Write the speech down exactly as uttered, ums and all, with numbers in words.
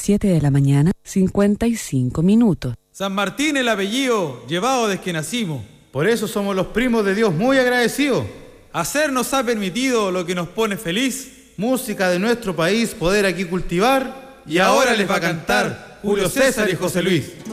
siete de la mañana, cincuenta y cinco minutos. San Martín el apellido, llevado desde que nacimos. Por eso somos los primos de Dios muy agradecidos. Hacer nos ha permitido lo que nos pone feliz. Música de nuestro país poder aquí cultivar. Y ahora les va a cantar Julio César y José Luis.